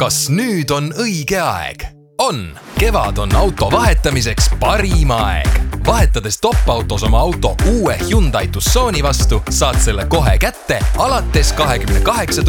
Kas nüüd on õige aeg? On! Kevad on auto vahetamiseks parim aeg. Vahetades top-autos oma auto uue Hyundai Tucsoni vastu, saad selle kohe kätte alates 28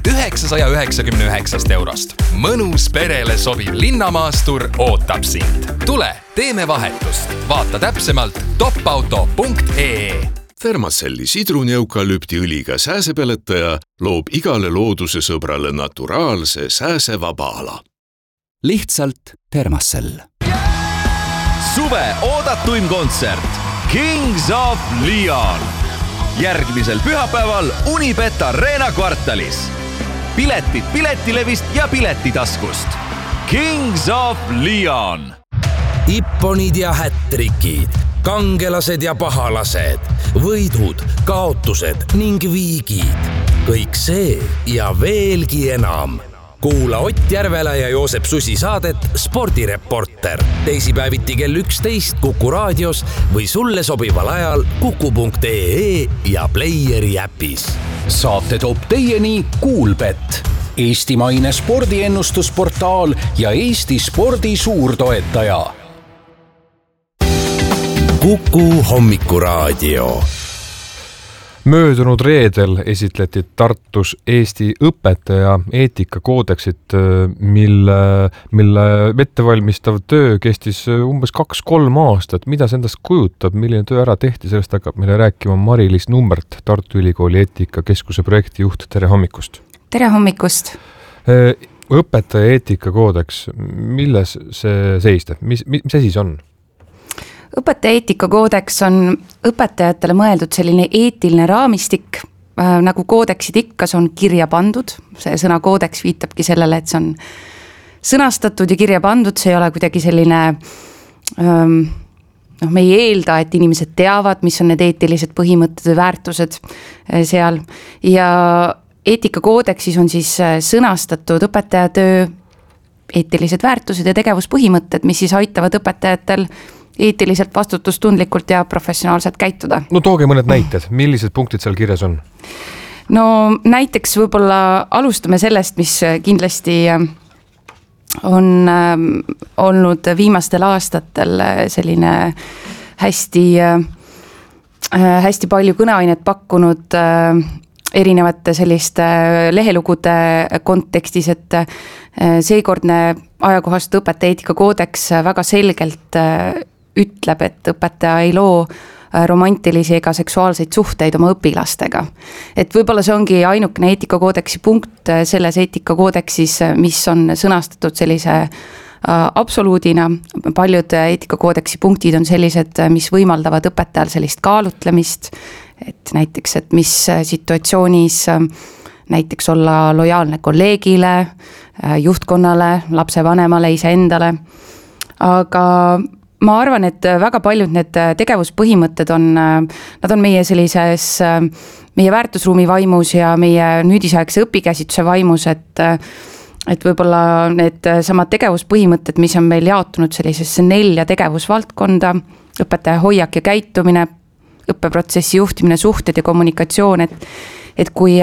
999 eurost. Mõnus perele sobiv linnamaastur ootab sind. Tule, teeme vahetust. Vaata täpsemalt topauto.ee. Thermacelli sidruneukalüptiõliga sääsepeletaja loob igale looduse sõbrale naturaalse sääsevaba ala. Lihtsalt Thermacell. Suve oodatuim kontsert Kings of Leon. Järgmisel pühapäeval Unibet Arena kvartalis. Piletid Piletilevist ja Piletitaskust. Kings of Leon. Ipponid ja hättrikid, kangelased ja pahalased, võidud, kaotused ning viigid. Kõik see ja veelgi enam. Kuula Ott Järvela ja Joosep Susi saadet Spordireporter. Teisipäeviti kell 11 Kuku raadios või sulle sobival ajal kuku.ee ja Playeri äpis. Saate toob teieni Kuulbet, eestimaine spordiennustusportaal ja Eesti spordi suurtoetaja. Kuku hommikuraadio. Möödunud reedel esitleti Tartus Eesti õpetaja eetikakoodeksit, mille ettevalmistav töö kestis umbes 2-3 aastat. Mida see endast kujutab, milline töö ära tehti, sellest hakkab meile rääkima Mari-Liis Numbert, Tartu Ülikooli eetikakeskuse projektijuht. Tere hommikust! Tere hommikust! Õpetaja eetikakoodeks, milles see seistab? Mis asi see on? Õpetaja eetikakoodeks on õpetajatele mõeldud selline eetiline raamistik, nagu koodeksid ikka, see on kirja pandud. See sõna koodeks viitabki sellele, et see on sõnastatud ja kirja pandud, see ei ole kuidagi selline, me ei eelda, et inimesed teavad, mis on need eetilised põhimõtted või väärtused seal. Ja eetikakoodeksis on siis sõnastatud õpetajatöö eetilised väärtused ja tegevuspõhimõtted, mis siis aitavad õpetajatel eetiliselt vastutustundlikult ja professionaalselt käituda. No tooge mõned näited, millised punktid seal kirjas on? No näiteks võib-olla alustame sellest, mis kindlasti on olnud viimastel aastatel selline hästi palju kõneainet pakkunud erinevate selliste lehelugude kontekstis, et seekordne ajakohast õpetaja eetikakoodeks väga selgelt ütleb, et õpetaja ei loo romantilisi ega seksuaalseid suhteid oma õpilastega. Et võib-olla see ongi ainukene eetikakoodeksi punkt selles eetikakoodeksis, mis on sõnastatud sellise absoluudina. Paljud eetikakoodeksi punktid on sellised, mis võimaldavad õpetajal sellist kaalutlemist, et näiteks, et mis situatsioonis näiteks olla lojaalne kolleegile, juhtkonnale, lapsevanemale, iseendale. Aga ma arvan, et väga paljud need tegevuspõhimõtted nad on meie sellises, meie väärtusruumi vaimus ja meie nüüdisaegse õpikäsituse vaimus, et võib-olla need samad tegevuspõhimõtted, mis on meil jaotunud sellisesse 4 tegevusvaldkonda, õpetaja hoiak ja käitumine, õppeprotsessi juhtimine, suhted ja kommunikatsioon, et kui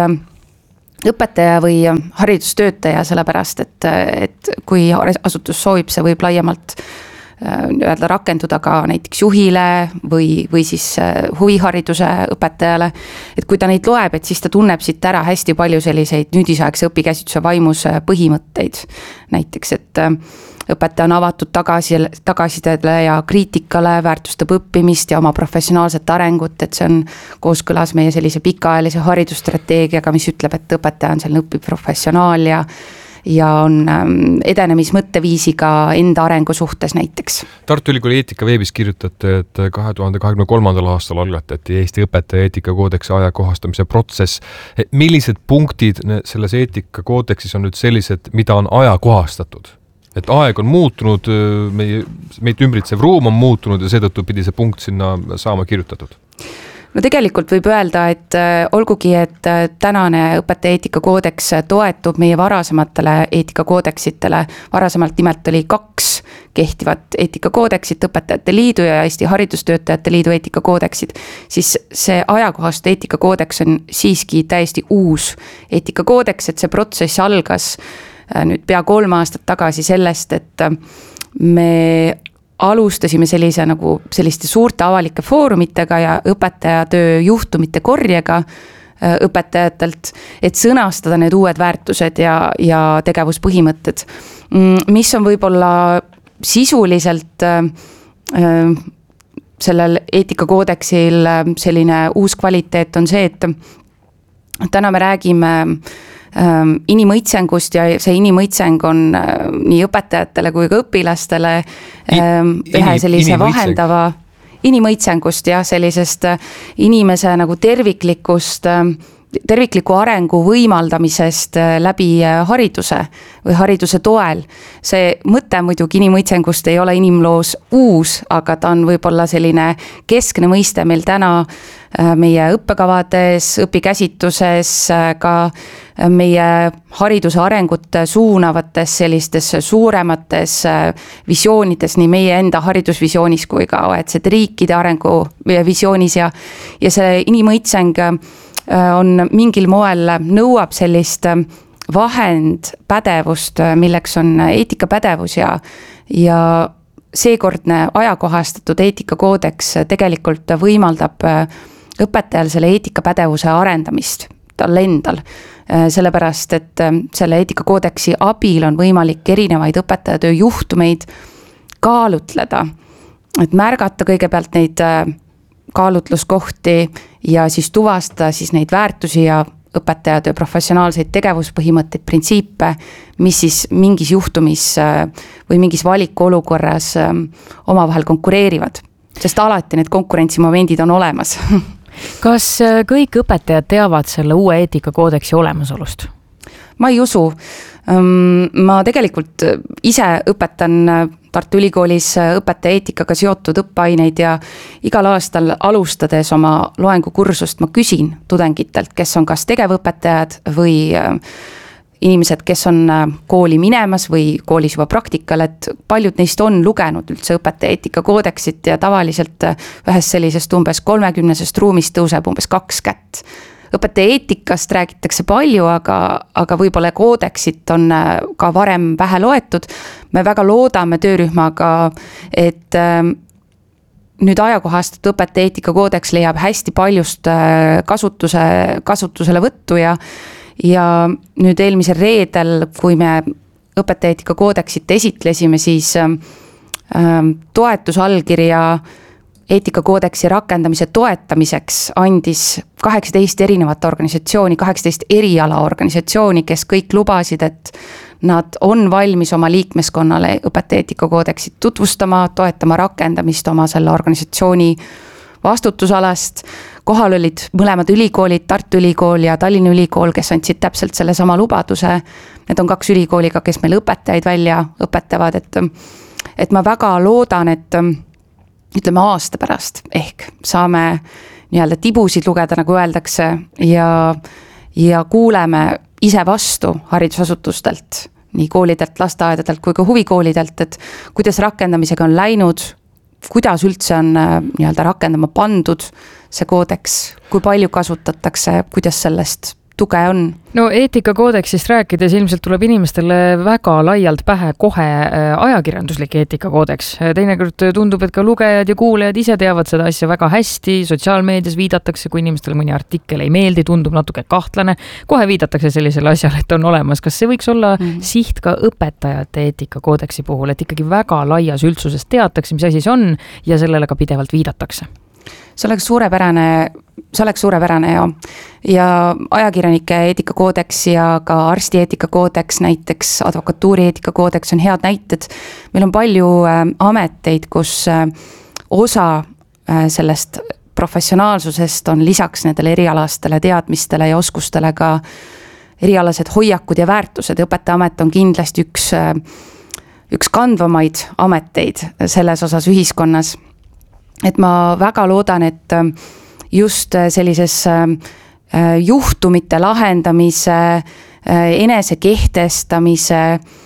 õpetaja või haridustöötaja, sellepärast, et kui asutus soovib, see võib laiemalt rakenduda ka näiteks juhile või siis huvihariduse õpetajale, et kui ta neid loeb, et siis ta tunneb siit ära hästi palju selliseid nüüdisaegse õpikäsituse vaimus põhimõtteid. Näiteks, et õpetaja on avatud tagasidele ja kriitikale, väärtustab õppimist ja oma professionaalset arengut, et see on kooskõlas meie sellise pikaajalise haridusstrateegiaga, mis ütleb, et õpetaja on selline õpiprofessionaal ja on edenemismõtteviisiga enda arengu suhtes näiteks. Tartu Ülikooli eetika veebis kirjutate, et 2023. aastal algatati Eesti õpetaja eetikakoodekse ajakohastamise protsess. Millised punktid selles eetikakoodeksis on nüüd sellised, mida on ajakohastatud? Et aeg on muutunud, meid ümbritsev ruum on muutunud ja seetõttu pidi see punkt sinna saama kirjutatud. No tegelikult võib öelda, et olgugi, et tänane õpetaja eetikakoodeks toetub meie varasematele eetikakoodeksitele, varasemalt nimelt oli 2 kehtivat eetikakoodeksit, Õpetajate Liidu ja Eesti Haridustöötajate Liidu eetikakoodeksid, siis see ajakohast eetikakoodeks on siiski täiesti uus eetikakoodeks, et see protsess algas nüüd pea 3 aastat tagasi sellest, et me alustasime selliste suurte avalike foorumitega ja õpetajatöö juhtumite korjega õpetajatelt, et sõnastada need uued väärtused ja tegevuspõhimõtted, mis on võib-olla sisuliselt sellel eetikakoodeksil selline uus kvaliteet on see, et täna me räägime inimõitsengust ja see inimõitseng on nii õpetajatele kui ka õpilastele ühe sellise vahendava inimõitsengust ja sellisest inimese nagu tervikliku arengu võimaldamisest läbi hariduse või hariduse toel. See mõte muidugi inimõitsengust ei ole inimloos uus, aga ta on võib-olla selline keskne mõiste meil täna meie õppekavades, õpikäsituses, ka meie hariduse arengut suunavates sellistes suuremates visioonides, nii meie enda haridusvisioonis kui ka OECD riikide arengu visioonis ja see inimõitseng on mingil moel nõuab sellist vahendpädevust, milleks on eetikapädevus ja seekordne ajakohastatud eetikakoodeks tegelikult võimaldab õpetajal selle eetikapädevuse arendamist tal endal, sellepärast et selle eetikakoodeksi abil on võimalik erinevaid õpetajatöö juhtumeid kaalutleda, et märgata kõigepealt neid kaalutluskohti ja siis tuvastada siis neid väärtusi ja õpetajatöö professionaalseid tegevuspõhimõtteid, printsiipe, mis siis mingis juhtumis või mingis valikuolukorras omavahel konkureerivad, sest alati need konkurentsimomendid on olemas. Kas kõik õpetajad teavad selle uue eetikakoodeksi olemasolust? Ma ei usu. Ma tegelikult ise õpetan Tartu Ülikoolis õpetaja eetikaga seotud õppeaineid ja igal aastal alustades oma loengukursust ma küsin tudengitelt, kes on kas tegevõpetajad või inimesed, kes on kooli minemas või koolis juba praktikal, et paljud neist on lugenud üldse õpetaja eetikakoodeksit ja tavaliselt ühest sellisest umbes 30 ruumist tõuseb umbes 2 kätt. Õpetaja eetikast räägitakse palju, aga võib-olla koodeksit on ka varem vähe loetud. Me väga loodame töörühmaga, et nüüd ajakohastatud õpetaja eetikakoodeks leiab hästi paljust kasutusele võttu ja nüüd eelmisel reedel, kui me õpetaja eetikakoodeksit esitlesime, siis toetusallkirja eetikakoodeksi rakendamise toetamiseks andis 18 erinevat organisatsiooni, 18 erialaorganisatsiooni, kes kõik lubasid, et nad on valmis oma liikmeskonnale õpetaja eetikakoodeksit tutvustama, toetama rakendamist oma selle organisatsiooni vastutusalast. Kohal olid mõlemad ülikoolid, Tartu Ülikool ja Tallinna Ülikool, kes andsid täpselt selle sama lubaduse. Need on 2 ülikooliga, kes meil õpetajaid välja õpetavad, et ma väga loodan, et ütleme aasta pärast ehk saame nii-öelda tibusid lugeda, nagu öeldakse, ja kuuleme ise vastu haridusasutustelt, nii koolidelt, lasteaedadelt kui ka huvikoolidelt, et kuidas rakendamisega on läinud, kuidas üldse on nii-öelda rakendama pandud see koodeks, kui palju kasutatakse, kuidas sellest tuge on. No eetikakoodeksist rääkides ilmselt tuleb inimestele väga laialt pähe kohe ajakirjanduslik eetikakoodeks. Teinekord tundub, et ka lugejad ja kuulejad ise teavad seda asja väga hästi, sotsiaalmeedias viidatakse, kui inimestele mõni artikkel ei meeldi, tundub natuke kahtlane, kohe viidatakse sellisele asjale, et on olemas. Kas see võiks olla siht ka õpetajate eetikakoodeksi puhul, et ikkagi väga laias üldsuses teatakse, mis asi see on ja sellele ka pidevalt viidatakse? See oleks suurepärane ja ajakirjanike eetikakoodeks ja ka arsti eetikakoodeks, näiteks advokatuuri eetikakoodeks on head näited. Meil on palju ameteid, kus osa sellest professionaalsusest on lisaks nendele erialastele teadmistele ja oskustele ka erialased hoiakud ja väärtused. Õpetajaamet on kindlasti üks kandvamaid ameteid selles osas ühiskonnas. Et ma väga loodan, et just sellises juhtumite lahendamise, enese kehtestamise,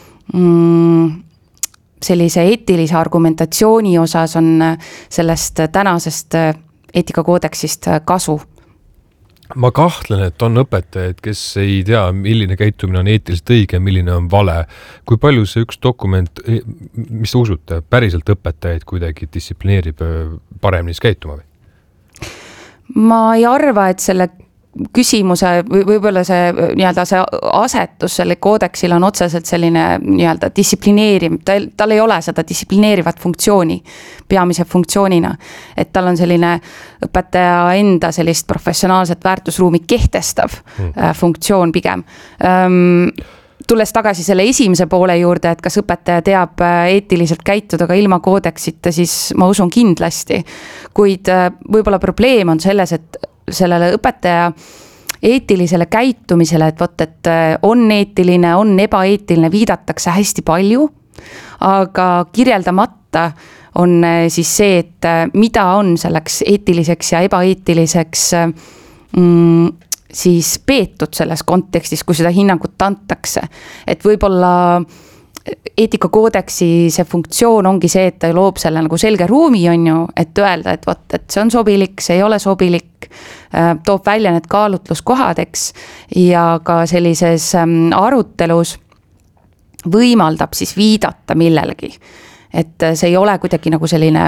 sellise eetilise argumentatsiooni osas on sellest tänasest eetikakoodeksist kasu. ma kahtlen, et on õpetajaid, kes ei tea, milline käitumine on eetiliselt õige, milline on vale. Kui palju see üks dokument, mis te usute, päriselt õpetajaid kuidagi distsiplineerib paremini käituma või? Ma ei arva, et selle küsimuse võib-olla see nii-öelda see asetus selle koodeksil on otseselt selline nii-öelda distsiplineeriv, tal ei ole seda distsiplineerivat funktsiooni peamise funktsioonina, et tal on selline õpetaja enda sellist professionaalset väärtusruumi kehtestav funktsioon pigem. Tulles tagasi selle esimese poole juurde, et kas õpetaja teab eetiliselt käituda ka ilma koodeksita, siis ma usun kindlasti, kuid võib-olla probleem on selles, et sellele õpetaja eetilisele käitumisele, et vot, et on eetiline, on ebaeetiline, viidatakse hästi palju, aga kirjeldamata on siis see, et mida on selleks eetiliseks ja ebaeetiliseks siis peetud selles kontekstis, kui seda hinnangut antakse. Et võib-olla eetikakoodeksi see funktsioon ongi see, et ta loob selle nagu selge ruumi on ju, et öelda, et vot, et see on sobilik, see ei ole sobilik, toob välja need kaalutluskohadeks ja ka sellises arutelus võimaldab siis viidata millelegi. Et see ei ole kuidagi nagu selline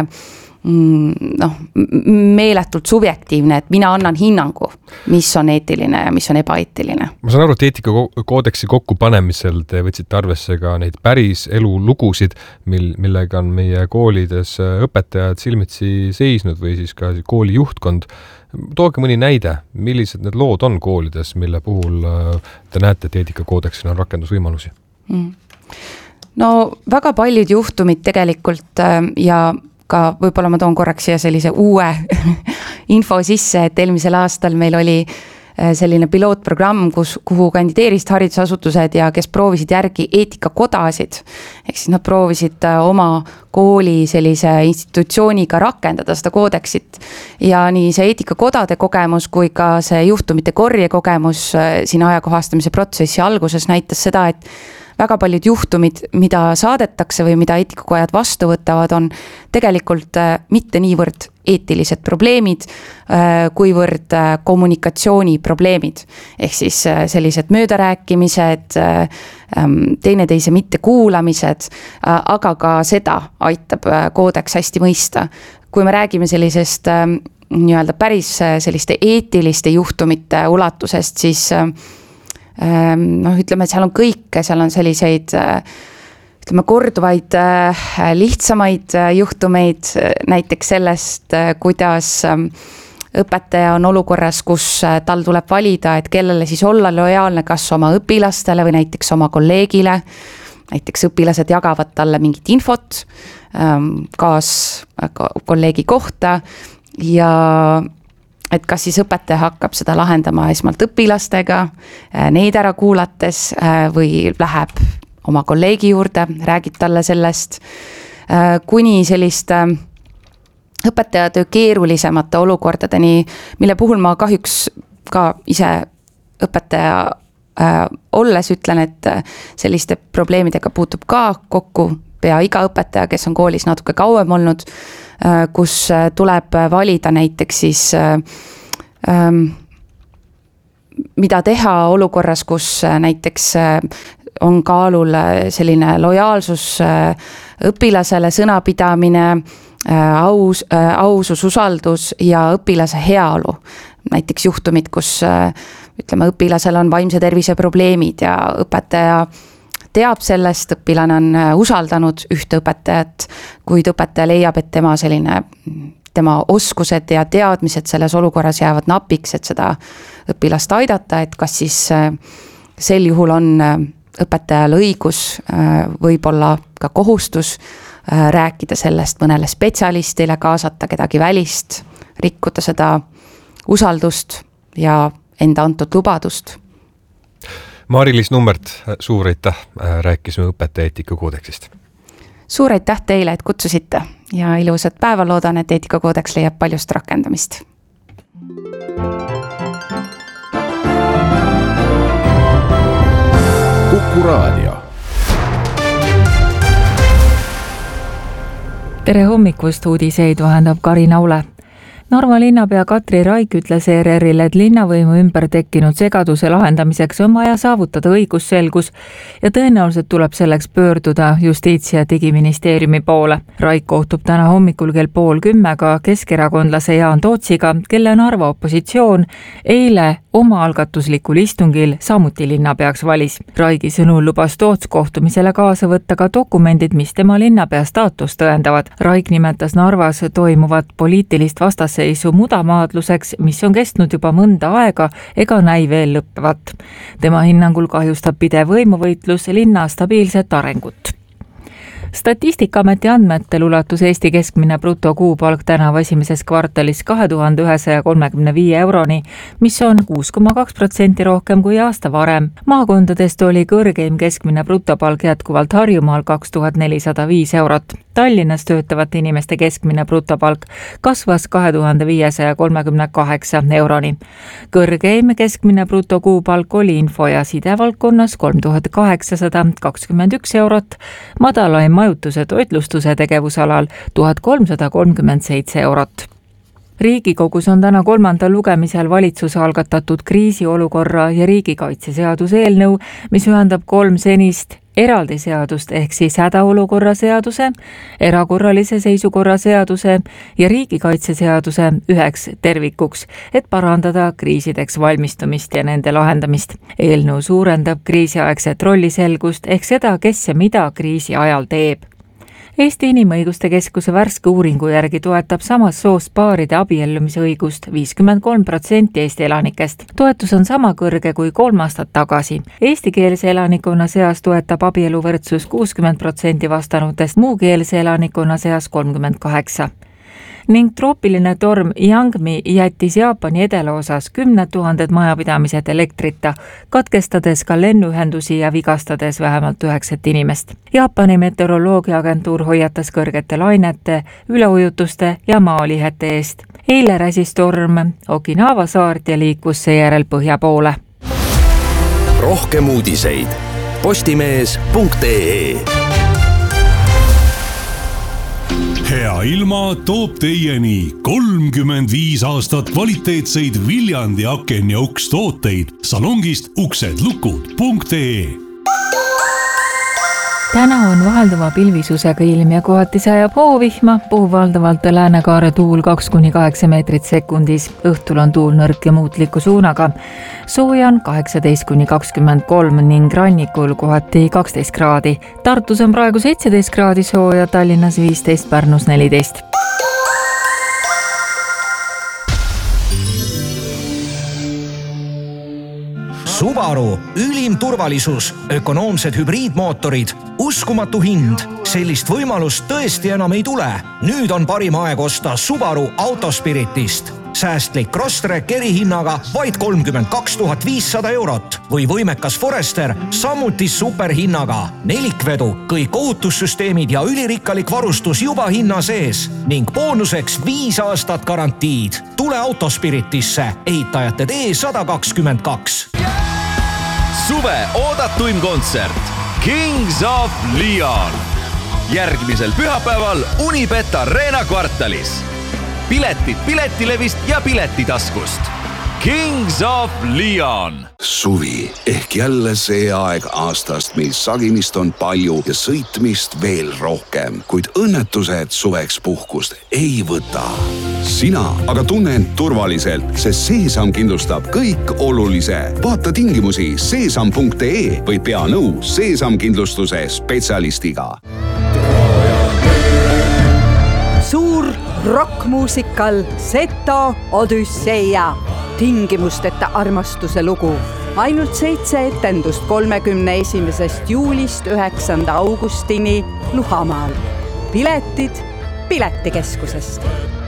meeletult subjektiivne, et mina annan hinnangu, mis on eetiline ja mis on ebaeetiline. Ma saan aru, et eetikakoodeksi kokkupanemisel te võtsite arvesse ka neid päris elu lugusid, millega on meie koolides õpetajad silmitsi seisnud või siis ka kooli juhtkond. Tooge mõni näide, millised need lood on koolides, mille puhul te näete, et eetikakoodeksina on rakendusvõimalusi? No väga paljud juhtumid tegelikult ja ka võib-olla ma toon korraks siia sellise uue info sisse, et eelmisel aastal meil oli selline pilootprogramm, kuhu kandideerisid haridusasutused ja kes proovisid järgi eetikakodasid. Ehk siis nad proovisid oma kooli sellise institutsiooniga rakendada seda koodeksit. Ja nii see eetikakodade kogemus kui ka see juhtumite korje kogemus siin ajakohastamise protsessi alguses näitas seda, et väga paljud juhtumid, mida saadetakse või mida eetikakojad vastu võtavad, on tegelikult mitte niivõrd eetilised probleemid, kuivõrd kommunikatsiooni probleemid. Ehk siis sellised möödarääkimised, teineteise mitte kuulamised, aga ka seda aitab koodeks hästi mõista. Kui me räägime sellisest nii-öelda päris selliste eetiliste juhtumite ulatusest, siis ütleme, et seal on kõike, seal on selliseid ütleme, korduvaid lihtsamaid juhtumeid, näiteks sellest, kuidas õpetaja on olukorras, kus tal tuleb valida, et kellele siis olla lojaalne, kas oma õpilastele või näiteks oma kolleegile. Näiteks õpilased jagavad talle mingit infot kolleegi kohta ja et kas siis õpetaja hakkab seda lahendama esmalt õpilastega, neid ära kuulates või läheb oma kolleegi juurde, räägib talle sellest, kuni selliste õpetajatöö keerulisemate olukordadeni, mille puhul ma kahjuks ka ise õpetaja olles ütlen, et selliste probleemidega puutub ka kokku pea iga õpetaja, kes on koolis natuke kauem olnud, kus tuleb valida näiteks siis mida teha olukorras, kus näiteks on kaalul selline lojaalsus õpilasele, sõnapidamine, ausus, usaldus ja õpilase heaolu. Näiteks juhtumid, kus ütleme, õpilasel on vaimse tervise probleemid ja õpetaja teab sellest, õpilane on usaldanud ühte õpetajat, kuid õpetaja leiab, et tema oskused ja teadmised selles olukorras jäävad napiks, et seda õpilast aidata, et kas siis sel juhul on õpetajal õigus, võib-olla ka kohustus rääkida sellest mõnele spetsialistile, kaasata kedagi välist, rikkuda seda usaldust ja enda antud lubadust. Mari-Liis Nummert, suur aitäh, rääkisime õpetaja eetikakoodeksist. Suur aitäh teile, et kutsusite ja ilusat päeva, loodan, et eetikakoodeks leiab paljust rakendamist. Kuku Raadio. Tere hommikust, uudiseid vahendab Karin Aule. Narva linnapea Katri Raik ütles ERR-ile, et linnavõimu ümber tekkinud segaduse lahendamiseks on vaja saavutada õigusselgus ja tõenäoliselt tuleb selleks pöörduda Justiits- ja Digiministeeriumi poole. Raik kohtub täna hommikul kell 9:30 ka keskerakondlase Jaan Tootsiga, kelle Narva opositsioon eile omaalgatuslikul istungil samuti linnapeaks valis. Raigi sõnul lubas Toots kohtumisele kaasa võtta ka dokumendid, mis tema linnapea staatust tõendavad. Raik nimetas Narvas toimuvat poliitilist vastasseisu mudamaadluseks, mis on kestnud juba mõnda aega ega näi veel lõppevat. Tema hinnangul kahjustab pidev võimuvõitlus linna stabiilset arengut. Statistikaameti andmetel ulatus Eesti keskmine brutokuupalk tänavu esimeses kvartalis 2135 euroni, mis on 6,2% rohkem kui aasta varem. Maakondadest oli kõrgeim keskmine brutopalk jätkuvalt Harjumaal 2405 eurot. Tallinnas töötavate inimeste keskmine brutopalk kasvas 2538 euroni. Kõrgeim keskmine brutokuupalk oli info- ja sidevaldkonnas 3821 eurot, madalaim majutuse toitlustuse tegevusalal 1337 eurot. Riigikogus on täna 3. lugemisel valitsuse algatatud kriisiolukorra ja riigikaitseseaduse eelnõu, mis ühendab 3 senist eraldi seadust ehk siis hädaolukorra seaduse, erakorralise seisukorra seaduse ja riigikaitseseaduse üheks tervikuks, et parandada kriisideks valmistumist ja nende lahendamist. Eelnõu suurendab kriisiaegset rolliselgust ehk seda, kes ja mida kriisi ajal teeb. Eesti Inimõiguste Keskuse värske uuringu järgi toetab samast soost paaride abiellumise õigust 53% Eesti elanikest. Toetus on sama kõrge kui 3 aastat tagasi. Eestikeelse elanikkonna seas toetab abieluvõrdsus 60% vastanutest, muukeelse elanikkonna seas 38%. Ning troopiline torm Yangmi jättis Jaapani edelaosas 10 000 majapidamised elektrita, katkestades ka lennuühendusi ja vigastades vähemalt 9 inimest. Jaapani meteoroloogiaagentuur hoiatas kõrgete lainete, üleujutuste ja maalihete eest. Eile räsis torm Okinawa saart ja liikus seejärel põhja poole. Rohkem uudiseid postimees.ee. Hea ilma toob teieni 35 aastat kvaliteetseid Viljandi aken- ja ukstooteid salongist uksedlukud.ee. Täna on vahelduva pilvisusega ilm ja kohati sajab hoovihma, puhub valdavalt läänekaare tuul 2–8 meetrit sekundis. Õhtul on tuul nõrk ja muutliku suunaga. Sooja on 18–23 ning rannikul kohati 12 kraadi. Tartus on praegu 17 kraadi sooja, Tallinnas 15, Pärnus 14. Subaru, ülim turvalisus, ökonoomsed hübriidmootorid, uskumatu hind. Sellist võimalust tõesti enam ei tule. Nüüd on parim aeg osta Subaru Autospiritist. Säästlik Crosstrek erihinnaga vaid 32 500 eurot või võimekas Forester samuti superhinnaga. Nelikvedu, kõik ohutussüsteemid ja ülirikkalik varustus juba hinna sees ning boonuseks 5 aastat garantiid. Tule Autospiritisse, ehitajate tee 122. Suve oodatuim kontsert Kings of Leon. Järgmisel pühapäeval Unibet Arena kvartalis. Piletid Piletilevist ja Piletitaskust. Kings of Leon. Suvi ehk jälle see aeg aastast, mil sagimist on palju ja sõitmist veel rohkem, kuid õnnetused suveks puhkust ei võta. Sina aga tunne end turvaliselt, sest Seesam kindlustab kõik olulise. Vaata tingimusi seesam.ee või pea nõu Seesam kindlustuse spetsialistiga. Suur rockmuusikal Seto Odüsseia. Tingimusteta armastuse lugu. Ainult 7 etendust 31. juulist 9. augustini Luhamaal. Piletid Piletikeskusest.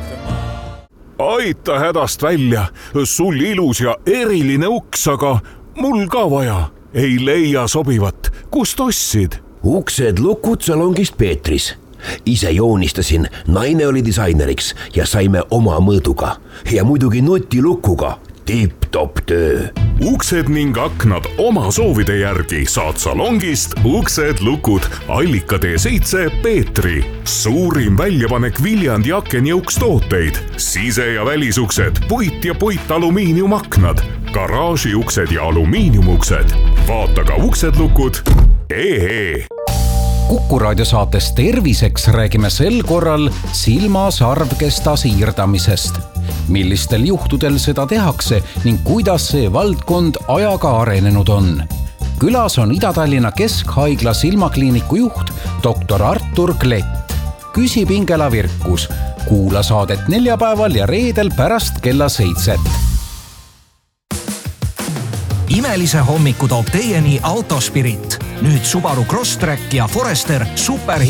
Aita hädast välja, sul ilus ja eriline uks, aga mul ka vaja. Ei leia sobivat, kust ostsid? Uksed lukud salongist Peetris. Ise joonistasin, naine oli disaineriks ja saime oma mõõduga ja muidugi nutilukuga. Tipp tipp-topp töö. Uksed ning aknad oma soovide järgi saad salongist Uksed Lukud Allika T7 Peetri. Suurim väljapanek Viljandi akenjõukstooteid. Sise- ja välisuksed, puit ja puitalumiiniumaknad, garaažiuksed ja alumiiniumuksed. Vaata ka uksedlukud.ee. Kuku raadiosaates Terviseks räägime sel korral silma-sarvkesta siirdamisest. Millistel juhtudel seda tehakse ning kuidas see valdkond ajaga arenenud on. Külas on Ida-Tallinna Keskhaigla silmakliiniku juht dr. Artur Klett. Küsib Ingela Virkus. Kuula saadet neljapäeval ja reedel pärast kella 7. Imelise hommiku toob teieni Autospirit. Nüüd Subaru Crosstrek ja Forester super